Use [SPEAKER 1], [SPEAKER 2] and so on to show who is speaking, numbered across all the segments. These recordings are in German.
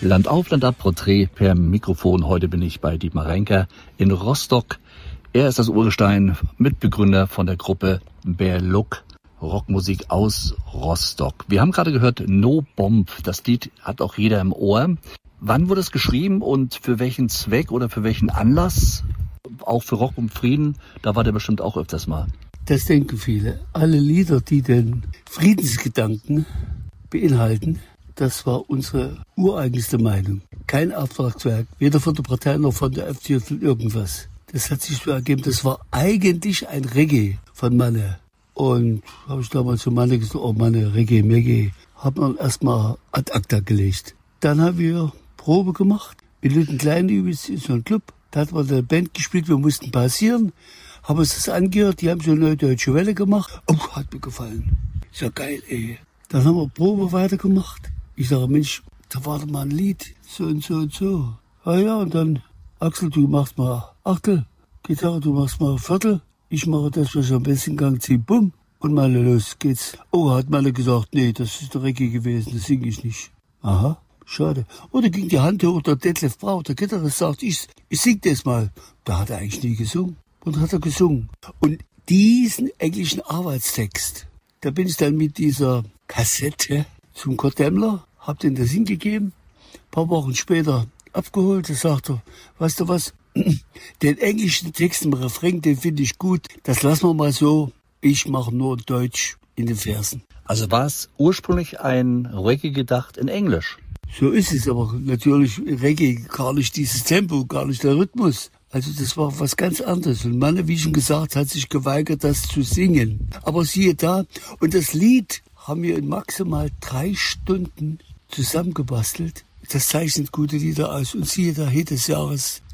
[SPEAKER 1] Land auf, Land ab, Porträt per Mikrofon. Heute bin ich bei Dietmar Renker in Rostock. Er ist das Urgestein, Mitbegründer von der Gruppe Berluk, Rockmusik aus Rostock. Wir haben gerade gehört No Bomb. Das Lied hat auch jeder im Ohr. Wann wurde es geschrieben und für welchen Zweck oder für welchen Anlass? Auch für Rock und Frieden, da war der bestimmt auch öfters mal.
[SPEAKER 2] Das denken viele. Alle Lieder, die den Friedensgedanken beinhalten, das war unsere ureigenste Meinung. Kein Auftragswerk, weder von der Partei noch von der FDP von irgendwas. Das hat sich so ergeben, das war eigentlich ein Reggae von Manne. Und habe ich damals zu Manne gesagt, oh Manne, Reggae, Meggae. Hat man erstmal ad acta gelegt. Dann haben wir Probe gemacht, in Lüttenklein übrigens, in so einem Club. Da hat man eine Band gespielt, wir mussten passieren. Haben uns das angehört, die haben so eine deutsche Welle gemacht. Oh, hat mir gefallen. Ist ja geil, ey. Dann haben wir Probe weitergemacht. Ich sage, Mensch, da war doch mal ein Lied, so und so und so. Ah ja, und dann, Axel, du machst mal Achtel, Gitarre, du machst mal Viertel. Ich mache das, was ich am besten Gang ziehe, bumm. Und mal los geht's. Oh, hat Malle gesagt, nee, das ist der Reggae gewesen, das singe ich nicht. Aha, schade. Und da ging die Hand hoch, der Detlef Brauch, der Gitarrist, sagt, ich sing das mal. Da hat er eigentlich nie gesungen. Und hat er gesungen. Und diesen englischen Arbeitstext, da bin ich dann mit dieser Kassette zum Kurt Demmler, hab den das hingegeben, paar Wochen später abgeholt, da sagt er, weißt du was, den englischen Text im Refrain, den finde ich gut, das lassen wir mal so, ich mache nur Deutsch in den Versen.
[SPEAKER 1] Also war es ursprünglich ein Reggae gedacht in Englisch?
[SPEAKER 2] So ist es, aber natürlich Reggae, gar nicht dieses Tempo, gar nicht der Rhythmus. Also das war was ganz anderes. Und Manne, wie schon gesagt, hat sich geweigert, das zu singen. Aber siehe da, und das Lied haben wir in maximal 3 Stunden zusammengebastelt. Das zeichnet gute Lieder aus. Und siehe da, Hit des Jahres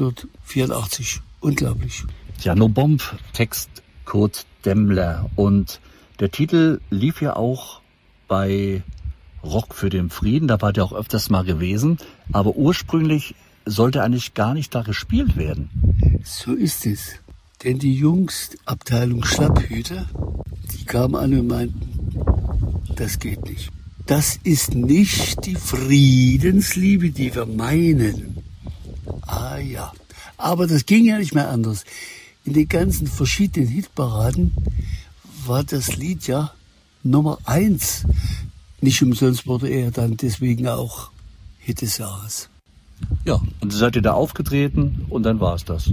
[SPEAKER 2] 1984. Unglaublich.
[SPEAKER 1] Ja, No Bomb, Text Kurt Demmler. Und der Titel lief ja auch bei Rock für den Frieden. Da war der auch öfters mal gewesen. Aber ursprünglich sollte eigentlich gar nicht da gespielt werden.
[SPEAKER 2] So ist es. Denn die Jungs, Abteilung Schlapphüter, die kamen an und meinten, das geht nicht. Das ist nicht die Friedensliebe, die wir meinen. Ah ja, aber das ging ja nicht mehr anders. In den ganzen verschiedenen Hitparaden war das Lied ja Nummer 1. Nicht umsonst wurde er dann deswegen auch Hit des Jahres.
[SPEAKER 1] Ja, und seid ihr da aufgetreten und dann war es das.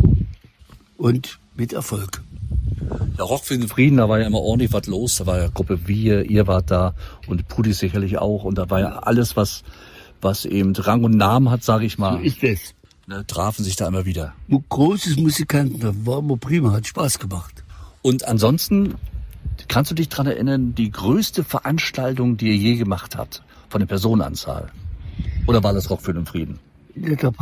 [SPEAKER 2] Und mit Erfolg.
[SPEAKER 1] Ja, Rock für den Frieden, da war ja immer ordentlich was los. Da war ja Gruppe Wir, ihr wart da und Pudi sicherlich auch. Und da war ja alles, was eben Rang und Namen hat, sage ich mal.
[SPEAKER 2] So ist es.
[SPEAKER 1] Ne, trafen sich da immer wieder.
[SPEAKER 2] Großes Musikanten, da war immer prima, hat Spaß gemacht.
[SPEAKER 1] Und ansonsten, kannst du dich dran erinnern, die größte Veranstaltung, die ihr je gemacht habt, von der Personenanzahl? Oder war das Rock für den Frieden?
[SPEAKER 2] Der